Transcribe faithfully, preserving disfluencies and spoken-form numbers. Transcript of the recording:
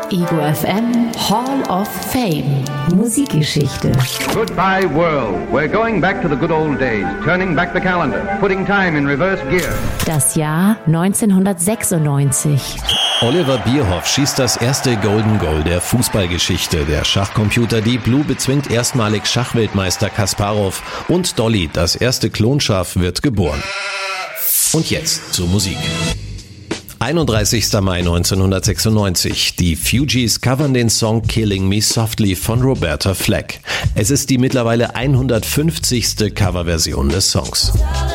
Ego F M Hall of Fame. Musikgeschichte. Goodbye world. We're going back to the good old days. Turning back the calendar. Putting time in reverse gear. Das Jahr neunzehnhundertsechsundneunzig. Oliver Bierhoff schießt das erste Golden Goal der Fußballgeschichte. Der Schachcomputer Deep Blue bezwingt erstmalig Schachweltmeister Kasparow und Dolly, das erste Klonschaf, wird geboren. Und jetzt zur Musik. einunddreißigster Mai neunzehnhundertsechsundneunzig. Die Fugees covern den Song Killing Me Softly von Roberta Flack. Es ist die mittlerweile hundertfünfzigste Coverversion des Songs.